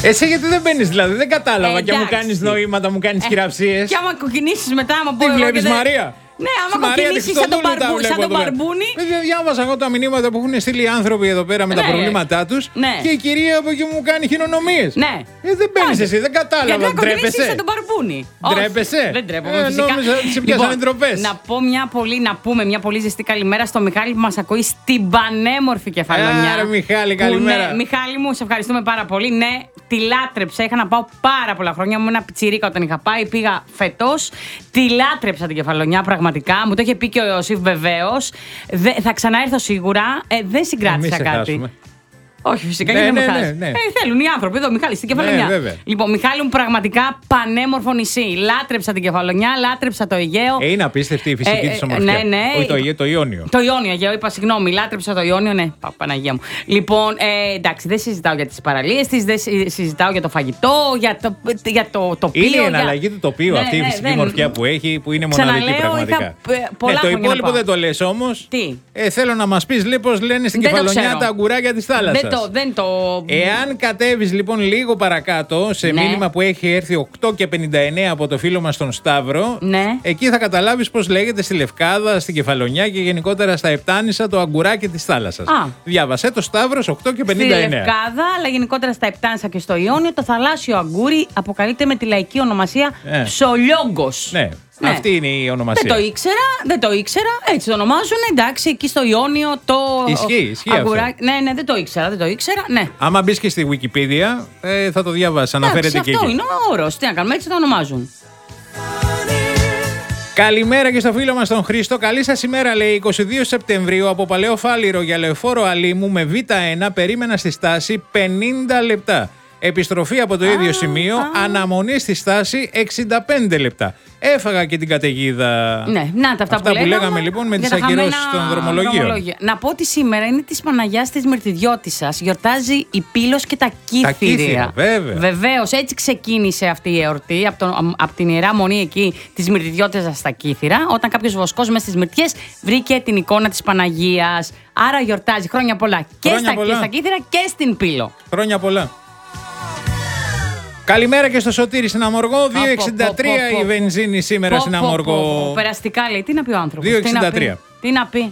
Εσύ γιατί δεν μπαίνεις δηλαδή, δεν κατάλαβα. Και μου κάνεις νοήματα, μου κάνεις χειραψίες. Και άμα κοκκινήσεις μετά, άμα πω. Τι βλέπεις, Μαρία? Ναι, άμα κοκκινήσεις σαν τον μπαρμπούνι. Διάβασα εγώ τα μηνύματα που έχουν στείλει οι άνθρωποι εδώ πέρα με τα προβλήματά τους. Και η κυρία από εκεί μου κάνει χειρονομίες. Ναι. Δεν μπαίνεις εσύ, δεν κατάλαβα. Γιατί κοκκινήσεις σαν τον μπαρμπούνι. Ντρέπεσαι? Δεν ντρέπομαι. Φυσικά. Νόμιζα ότι σε πιάσανε ντροπές. Να πούμε μια πολύ ζεστή καλημέρα στο Μιχάλη που μας ακούει στην πανέμορφη Κεφαλονιά. Άρα, Μιχάλη, καλημέρα. Ναι, Μιχάλη μου, σε ευχαριστούμε πάρα πολύ. Ναι, τη λάτρεψα. Είχα να πάω πάρα πολλά χρόνια. Ήμουν ένα πιτσιρίκα όταν είχα πάει. Πήγα φετός. Τη λάτρεψα την Κεφαλονιά, πραγματικά. Μου το είχε πει και ο Ιωσήφ βεβαίως. Θα ξαναέρθω σίγουρα. Δεν συγκράτησα κάτι. Όχι, φυσικά γιατί δεν με χάσει. Θέλουν οι άνθρωποι εδώ, Μιχάλη, στην Κεφαλονιά. Λοιπόν, Μιχάλη μου, πραγματικά πανέμορφο νησί. Λάτρεψα την Κεφαλονιά, λάτρεψα το Αιγαίο. Είναι απίστευτη η φυσική της ομορφιά. Ναι. Όχι το Ιόνιο. Το Ιόνιο, Αιγαίο, είπα συγγνώμη. Λάτρεψα το Ιόνιο, ναι. Παναγία μου. Λοιπόν, εντάξει, δεν συζητάω για τις παραλίες της, δεν συζητάω για το φαγητό, για το τοπίο. Είναι η εναλλαγή του τοπίου αυτή η φυσική ομορφιά που έχει, που είναι μοναδική πραγματικά. Το υπόλοιπο δεν το λες όμως. Θέλω να μας πεις λίγο πώς λένε στην Κεφαλονιά τα αγκουράκια της θάλασσας. Εάν κατέβεις λοιπόν λίγο παρακάτω σε μήνυμα που έχει έρθει 8:59 από το φίλο μας τον Σταύρο, εκεί θα καταλάβεις πώς λέγεται στη Λευκάδα, στην Κεφαλονιά και γενικότερα στα Επτάνησα το αγκουράκι της θάλασσας. Διάβασέ το Σταύρος 8:59. Στη Λευκάδα, αλλά γενικότερα στα Επτάνησα και στο Ιόνιο, το θαλάσσιο αγκούρι αποκαλείται με τη λαϊκή ονομασία ψολιόγκος. Ναι. Αυτή είναι η ονομασία. Δεν το ήξερα, έτσι το ονομάζουν. Εντάξει, εκεί στο Ιόνιο το. Ισχύει αγκουράκι. Ναι, δεν το ήξερα. Ναι. Άμα μπεις και στη Wikipedia, θα το διαβάσεις. Αναφέρεται και εκεί. Αυτό είναι ο όρος. Τι να κάνουμε, έτσι το ονομάζουν. Καλημέρα και στο φίλο μας τον Χρήστο. Καλή σας ημέρα, λέει. 22 Σεπτεμβρίου από Παλαιό Φάληρο για Λεωφόρο Αλήμου με Β1 περίμενα στη στάση 50 λεπτά. Επιστροφή από το ίδιο σημείο, αναμονή στη στάση 65 λεπτά. Έφαγα και την καταιγίδα. Ναι, να τα αυτά που λέγαμε λοιπόν με τις ακυρώσεις των δρομολογίων. Να πω ότι σήμερα είναι της Παναγιάς της Μυρτιδιώτισσας. Γιορτάζει η Πύλος και τα Κύθυρια. Βεβαίως, έτσι ξεκίνησε αυτή η εορτή από την Ιερά Μονή εκεί της Μυρτιδιώτισσας στα Κύθυρα. Όταν κάποιος βοσκός μέσα στις Μυρτιές βρήκε την εικόνα της Παναγίας. Άρα γιορτάζει χρόνια πολλά και στα Κύθυρα και στην Πύλο. Χρόνια πολλά. Καλημέρα και στο Σωτήρη στην Αμοργό. 2,63 η βενζίνη σήμερα στην Αμοργό. Περαστικά λέει. Τι να πει ο άνθρωπος. 2,63. Τι να πει.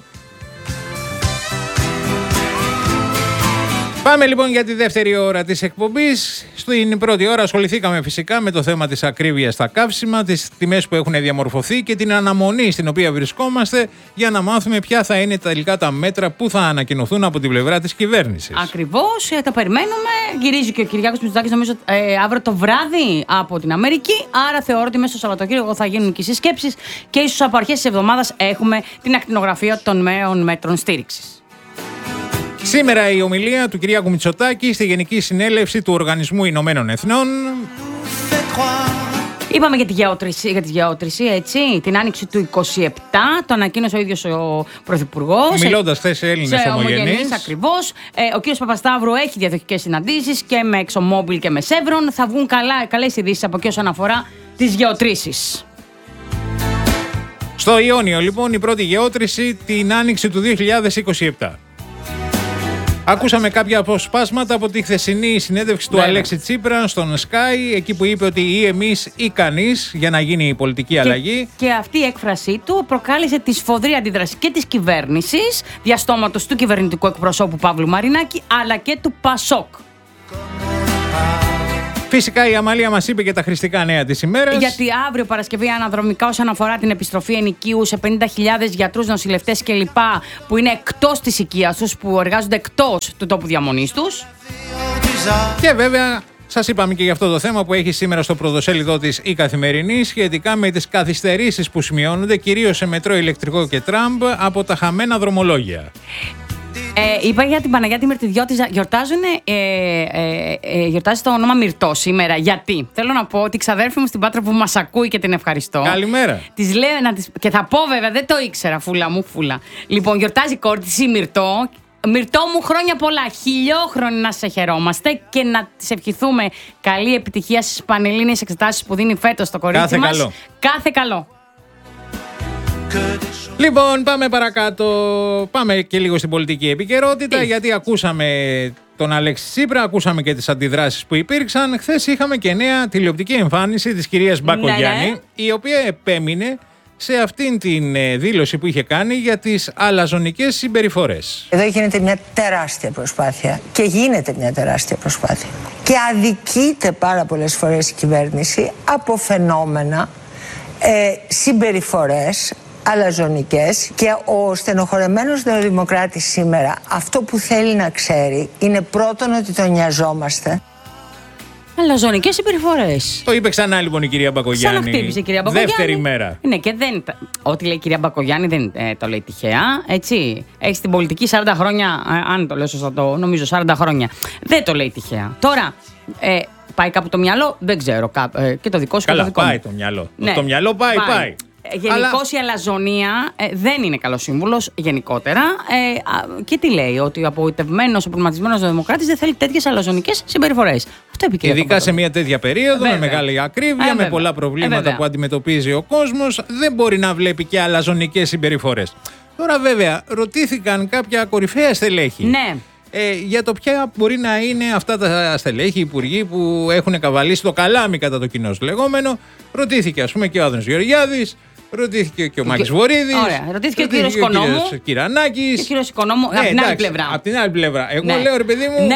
Πάμε λοιπόν για τη δεύτερη ώρα της εκπομπής. Στην πρώτη ώρα ασχοληθήκαμε φυσικά με το θέμα της ακρίβειας στα καύσιμα, τις τιμές που έχουν διαμορφωθεί και την αναμονή στην οποία βρισκόμαστε για να μάθουμε ποια θα είναι τελικά τα μέτρα που θα ανακοινωθούν από την πλευρά της κυβέρνησης. Ακριβώς, το περιμένουμε. Γυρίζει και ο Κυριάκος Μητσοτάκης νομίζω αύριο το βράδυ από την Αμερική. Άρα θεωρώ ότι μέσα στο Σαββατοκύριακο θα γίνουν και οι συσκέψεις και ίσως από αρχές της εβδομάδας έχουμε την ακτινογραφία των νέων μέτρων στήριξης. Σήμερα η ομιλία του Κυριάκου Μητσοτάκη στη Γενική Συνέλευση του Οργανισμού Ηνωμένων Εθνών. Είπαμε για τη γεώτρηση, έτσι, την άνοιξη του 27, το ανακοίνωσε ο ίδιος ο Πρωθυπουργός. Μιλώντας χθες σε Έλληνες ομογενείς. Ακριβώς. Ο κύριος Παπασταύρου έχει διαδοχικές συναντήσεις και με ExxonMobil και με Chevron. Θα βγουν καλές ειδήσεις από εκεί όσον αφορά τις γεωτρήσεις. Στο Ιόνιο, λοιπόν, η πρώτη γεώτρηση την άνοιξη του 2027. Ακούσαμε κάποια αποσπάσματα από τη χθεσινή συνέντευξη του Αλέξη Τσίπρα στον Sky, εκεί που είπε ότι ή εμείς ή κανείς για να γίνει η πολιτική αλλαγή. Και αυτή η έκφρασή του προκάλεσε τη σφοδρή αντίδραση και της κυβέρνησης, διαστόματος του κυβερνητικού εκπροσώπου Παύλου Μαρινάκη, αλλά και του ΠΑΣΟΚ. Φυσικά η Αμαλία μας είπε και τα χρηστικά νέα της ημέρας. Γιατί αύριο Παρασκευή αναδρομικά όσον αφορά την επιστροφή ενοικίου σε 50.000 γιατρούς, νοσηλευτές κλπ. Που είναι εκτός της οικίας τους, που εργάζονται εκτός του τόπου διαμονής τους. Και βέβαια σας είπαμε και για αυτό το θέμα που έχει σήμερα στο πρωτοσέλιδό της η Καθημερινή σχετικά με τις καθυστερήσεις που σημειώνονται κυρίως σε μετρό, ηλεκτρικό και τραμ από τα χαμένα δρομολόγια. Είπα για την Παναγιά τη Μυρτιδιώτισσα. Γιορτάζει το όνομα Μυρτώ σήμερα. Γιατί? Θέλω να πω ότι η ξαδέρφη μου στην Πάτρα που μας ακούει και την ευχαριστώ. Καλημέρα. Της λέω και θα πω βέβαια, δεν το ήξερα, φούλα μου, φούλα. Λοιπόν, γιορτάζει η κόρη της η Μυρτώ. Μυρτώ μου, χρόνια πολλά. Χιλιόχρονοι να σε χαιρόμαστε και να της ευχηθούμε καλή επιτυχία στις πανελλήνιες εξετάσεις που δίνει φέτος το κορίτσι μας. Κάθε καλό. Κάθε καλό. Λοιπόν, πάμε παρακάτω. Πάμε και λίγο στην πολιτική επικαιρότητα, γιατί ακούσαμε τον Αλέξη Τσίπρα, ακούσαμε και τις αντιδράσεις που υπήρξαν. Χθες είχαμε και νέα τηλεοπτική εμφάνιση της κυρίας Μπακογιάννη, η οποία επέμεινε σε αυτήν την δήλωση που είχε κάνει για τις αλαζονικές συμπεριφορές. Εδώ γίνεται μια τεράστια προσπάθεια και γίνεται μια τεράστια προσπάθεια. Και αδικείται πάρα πολλές φορές η κυβέρνηση από φαινόμενα, συμπεριφορές αλαζονικές, και ο στενοχωρεμένος νεοδημοκράτης σήμερα αυτό που θέλει να ξέρει είναι πρώτον ότι τον νοιαζόμαστε. Αλαζονικές συμπεριφορές. Το είπε ξανά λοιπόν η κυρία Μπακογιάννη. Ξαναχτύπησε η κυρία Μπακογιάννη. Δεύτερη μέρα. Ναι, και δεν. Ό,τι λέει η κυρία Μπακογιάννη δεν το λέει τυχαία. Έτσι. Έχει την πολιτική 40 χρόνια. Αν το λέω σωστά, νομίζω 40 χρόνια. Δεν το λέει τυχαία. Τώρα. Πάει κάπου το μυαλό, δεν ξέρω. Και το δικό σου και το δικό μου. Πάει το μυαλό. Ναι. Το μυαλό πάει. Γενικώς η αλαζονία δεν είναι καλός σύμβουλος γενικότερα. Και τι λέει, ότι ο απογοητευμένος, ο προβληματισμένος δημοκράτης δεν θέλει τέτοιες αλαζονικές συμπεριφορές. Αυτό επικοινωνεί. Ειδικά σε μια τέτοια περίοδο, με μεγάλη ακρίβεια, με πολλά προβλήματα που αντιμετωπίζει ο κόσμος, δεν μπορεί να βλέπει και αλαζονικές συμπεριφορές. Τώρα, βέβαια, ρωτήθηκαν κάποια κορυφαία στελέχη. Ναι. Για το ποια μπορεί να είναι αυτά τα στελέχη, υπουργοί που έχουν καβαλήσει το καλάμι κατά το κοινό λεγόμενο. Ρωτήθηκε, ας πούμε, και ο Άδωνης Γεωργιάδης, ρωτήθηκε και ο Μάκης Βορίδης. Ωραία, ρωτήθηκε και ο κύριος Οικονόμου. Ο Κυρανάκης. Και ο κύριος Οικονόμου, από την άλλη πλευρά. Από την άλλη πλευρά. Εγώ λέω, ρε παιδί μου. Ναι.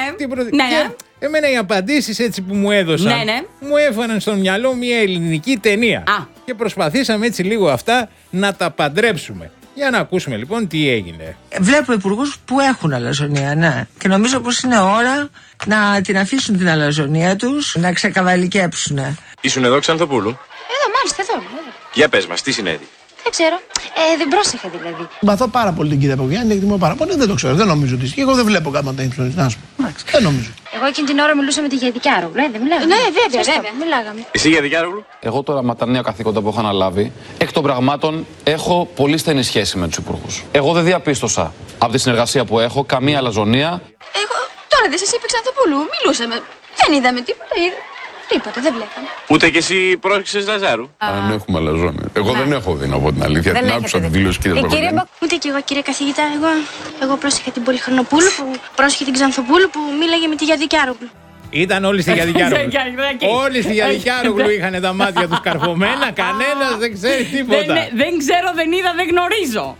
Εμένα οι απαντήσεις έτσι που μου έδωσαν μου έφεραν στο μυαλό μια ελληνική ταινία. Και προσπαθήσαμε έτσι λίγο αυτά να τα παντρέψουμε. Για να ακούσουμε λοιπόν τι έγινε. Βλέπω υπουργούς που έχουν αλαζονία, ναι. Και νομίζω πως είναι ώρα να την αφήσουν την αλαζονία τους, να ξεκαβαλικέψουν. Ήσουν εδώ, Ξανθοπούλου? Εδώ, μάλιστα, εδώ. Για πες μας, τι συνέβη? Δεν ξέρω. Δεν πρόσεχα δηλαδή. Συμπαθώ πάρα πολύ την κυρία Μπακογιάννη, την εκτιμώ πάρα πολύ. Δεν το ξέρω, δεν νομίζω ότι ισχύει. Εγώ δεν βλέπω γάμματα ύψων. Δεν νομίζω. Εγώ εκείνη την ώρα μιλούσα με τη Γιαδικιάρογλου, δεν μιλάγαμε? Ναι, βέβαια, μιλάγαμε. Εσύ, Γιαδικιάρογλου? Εγώ τώρα με τα νέα καθήκοντα που έχω αναλάβει, εκ των πραγμάτων έχω πολύ στενή σχέση με τους υπουργούς. Εγώ δεν διαπίστωσα από τη συνεργασία που έχω καμία αλαζονία. Εγώ τώρα δεν σας είπε Ξανθοπούλου, μιλούσαμε. Δεν είδαμε τίποτα, τίποτα, δεν βλέπαμε. Ούτε κι εσύ πρόσεξες Λαζάρου? Αν έχουμε αλαζόνια. Εγώ δεν έχω δει, να πω την αλήθεια. Την άκουσα τη δήλωση κύριε Μπακογιάννη. Ούτε κι εγώ, κύριε καθηγητά. Εγώ πρόσεχα την Πολυχρονοπούλου, που πρόσεχε την Ξανθοπούλου, που μίλαγε με τη Γιαδικιάρογλου. Ήταν όλοι στη Γιαδικιάρογλου. Όλοι στη Γιαδικιάρογλου είχαν τα μάτια τους καρφωμένα. Κανένας δεν ξέρει τίποτα. Δεν ξέρω, δεν είδα, δεν γνωρίζω.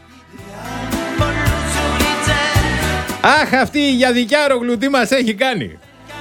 Αχ, αυτή η Γιαδικιάρογλου τι μας έχει κάνει.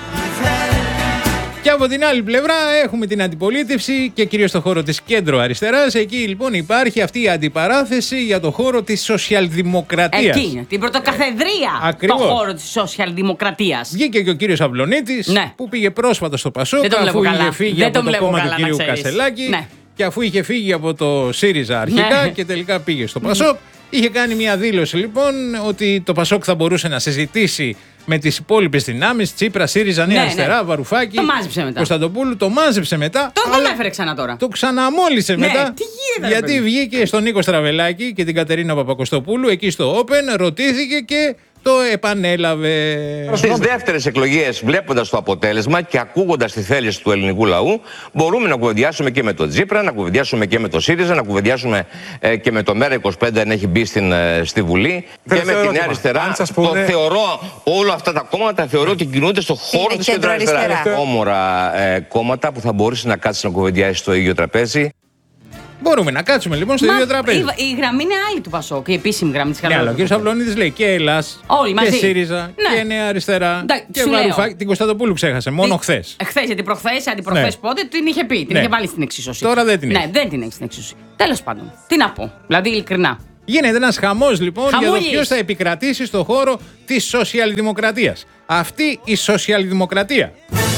Και από την άλλη πλευρά έχουμε την αντιπολίτευση και κυρίως στο χώρο της κέντρο αριστεράς. Εκεί λοιπόν υπάρχει αυτή η αντιπαράθεση για το χώρο της σοσιαλδημοκρατίας. Εκεί, την πρωτοκαθεδρία το χώρο της σοσιαλδημοκρατίας. Βγήκε και ο κύριος Αυλωνίτης που πήγε πρόσφατα στο Πασόκ, αφού είχε φύγει από το κόμμα του κυρίου Κασελάκη και αφού είχε φύγει από το ΣΥΡΙΖΑ αρχικά και τελικά πήγε στο Πασόκ. Είχε κάνει μια δήλωση λοιπόν ότι το Πασόκ θα μπορούσε να συζητήσει με τις υπόλοιπες δυνάμεις, Τσίπρα, ΣΥΡΙΖΑ, Νέα Αριστερά, Βαρουφάκη, Κωνσταντοπούλου, το μάζεψε μετά. Τον έφερε ξανά τώρα. Το ξαναμόλυσε μετά. Τι γίνεται, γιατί βγήκε στον Νίκο Στραβελάκη και την Κατερίνα Παπακοστοπούλου εκεί στο Open, ρωτήθηκε και το επανέλαβε. Στις δεύτερες εκλογές, βλέποντας το αποτέλεσμα και ακούγοντας τη θέληση του ελληνικού λαού, μπορούμε να κουβεντιάσουμε και με τον Τσίπρα, να κουβεντιάσουμε και με το ΣΥΡΙΖΑ, να κουβεντιάσουμε και με το ΜέΡΑ25 αν έχει μπει στη Βουλή και με τη Νέα Αριστερά. Το θεωρώ, όλα αυτά τα κόμματα θεωρώ ότι κινούνται στο χώρο της κεντροαριστεράς. Όμορα κόμματα που θα μπορούσε να κάτσει να κουβεντιάσει στο ίδιο τραπέζι. Μπορούμε να κάτσουμε λοιπόν στο ίδιο τραπέζι. Η γραμμή είναι άλλη του Πασόκ, η επίσημη γραμμή της Χαλαρότητας. Ναι, αλλά ο κ. Αυλωνίτης λέει και Ελλάς και ΣΥΡΙΖΑ και Νέα Αριστερά και Βαρουφάκη. Την Κωνσταντοπούλου ξέχασε μόνο χθες. Χθες, γιατί προχθές, αντιπροχθές πότε την είχε πει, την είχε βάλει στην εξίσωση. Τώρα δεν την έχει. Ναι, δεν την έχει στην εξίσωση. Τέλος πάντων, τι να πω, δηλαδή ειλικρινά. Γίνεται ένας χαμός λοιπόν για το ποιος θα επικρατήσει στο χώρο της σοσιαλδημοκρατίας. Αυτή η σοσιαλδημοκρατία.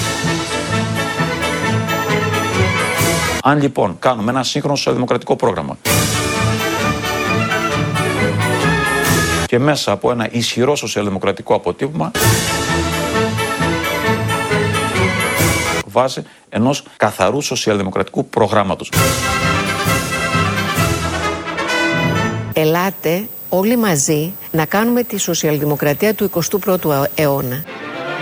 Αν λοιπόν κάνουμε ένα σύγχρονο σοσιαλδημοκρατικό πρόγραμμα και μέσα από ένα ισχυρό σοσιαλδημοκρατικό αποτύπωμα βάσει ενός καθαρού σοσιαλδημοκρατικού προγράμματος. Ελάτε όλοι μαζί να κάνουμε τη σοσιαλδημοκρατία του 21ου αιώνα.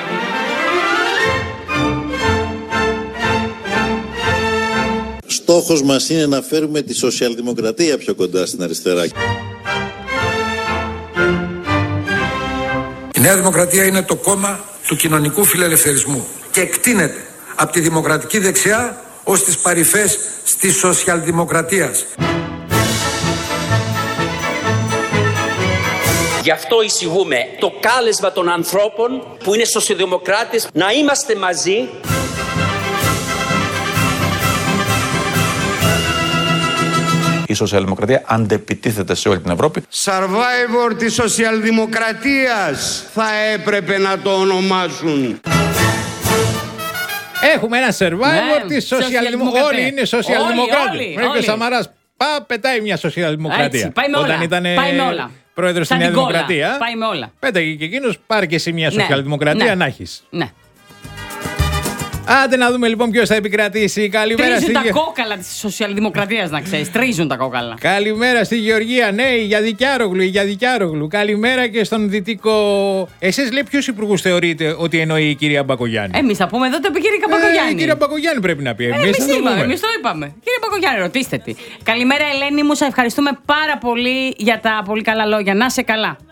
Στόχος Στόχος μας είναι να φέρουμε τη σοσιαλδημοκρατία πιο κοντά στην αριστερά. Η Νέα Δημοκρατία είναι το κόμμα του κοινωνικού φιλελευθερισμού και εκτείνεται από τη δημοκρατική δεξιά ως τις παρυφές της σοσιαλδημοκρατίας. Γι' αυτό εισηγούμε το κάλεσμα των ανθρώπων που είναι σοσιαλδημοκράτες να είμαστε μαζί. Η σοσιαλδημοκρατία αντεπιτίθεται σε όλη την Ευρώπη. Survivor της σοσιαλδημοκρατίας θα έπρεπε να το ονομάσουν. Έχουμε ένα survivor της σοσιαλδημοκρατίας. Όλοι είναι σοσιαλδημοκράτες. Μέχρι και ο Σαμαράς πετάει μια σοσιαλδημοκρατία. Όταν ήταν πρόεδρος στη Νέα Δημοκρατία. Πάει με όλα. Πέταγε και εκείνος, πάρε και εσύ μια σοσιαλδημοκρατία να έχεις. Ναι. Άντε να δούμε λοιπόν ποιος θα επικρατήσει. Καλημέρα. Τρίζουν τα κόκαλα της σοσιαλδημοκρατίας, να ξέρεις. Τρίζουν τα κόκαλα. Καλημέρα στη Γεωργία. Ναι, για Δικιάρογλου. Καλημέρα και στον Δυτικό. Εσείς λέει ποιους υπουργούς θεωρείτε ότι εννοεί η κυρία Μπακογιάννη? Εμείς θα πούμε εδώ το είπε η κυρία Μπακογιάννη. Η κυρία Μπακογιάννη πρέπει να πει. Εμείς το είπαμε. Κύριε Μπακογιάννη, ρωτήστε τι. Καλημέρα, Ελένη μου. Σας ευχαριστούμε πάρα πολύ για τα πολύ καλά λόγια. Να σε καλά.